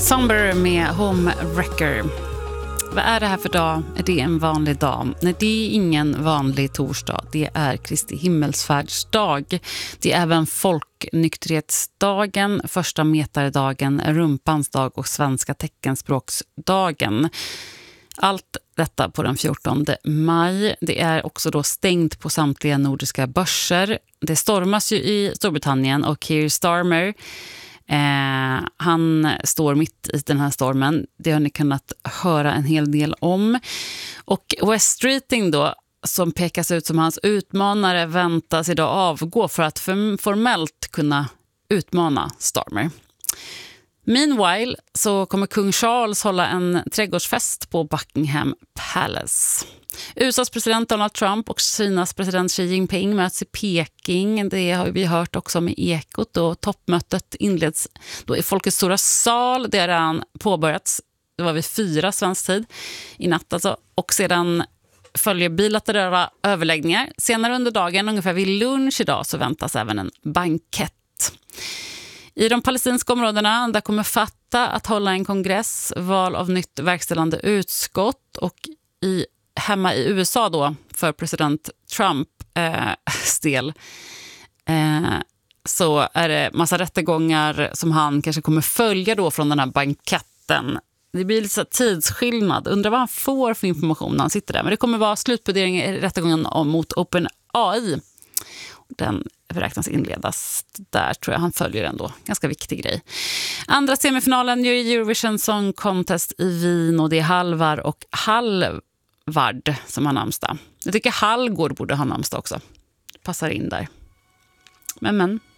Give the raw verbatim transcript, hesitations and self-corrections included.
Somber med Homewrecker. Vad är det här för dag? Är det en vanlig dag? Nej, det är ingen vanlig torsdag. Det är Kristi himmelsfärdsdag. Det är även folknykterhetsdagen, första metardagen, rumpans dag och svenska teckenspråksdagen. Allt detta på den fjortonde maj. Det är också då stängt på samtliga nordiska börser. Det stormas ju i Storbritannien och Keir Starmer, Eh, han står mitt i den här stormen. Det har ni kunnat höra en hel del om. Och West Streeting då, som pekas ut som hans utmanare, väntas idag avgå för att formellt kunna utmana Starmer. Meanwhile så kommer kung Charles hålla en trädgårdsfest på Buckingham Palace. U S A:s president Donald Trump och Kinas president Xi Jinping möts i Peking. Det har vi hört också med Ekot. Och toppmötet inleds då i Folkets stora sal. Det har redan påbörjats. Det var vid fyra svensk tid i natt alltså. Och sedan följer bilaterala överläggningar. Senare under dagen, ungefär vid lunch idag, så väntas även en bankett. I de palestinska områdena där kommer Fatah att hålla en kongress, val av nytt verkställande utskott, och i hemma i U S A då för president Trump eh, stel eh, så är det massa rättegångar som han kanske kommer följa då från den här banketten. Det blir lite tidsskillnad. Undrar vad han får för information när han sitter där. Men det kommer vara slutplädering i rättegången om mot OpenAI. Den beräknas inledas där, tror jag. Han följer den då. Ganska viktig grej. Andra semifinalen gör Eurovision Song Contest i Wien, och det är Halvar och Halvard som har namnsdag. Jag tycker Hallgård borde ha namnsdag också. Passar in där. Men men.